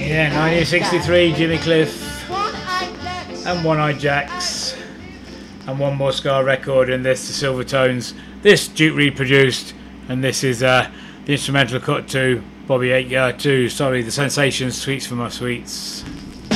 Yeah, 1963, Jimmy Cliff and One-Eyed Jacks, and one more Scar record, and this, the Silvertones. This Duke Reid produced, and this is the instrumental cut to Bobby Aitken, the Sensations, Sweets for My Sweets.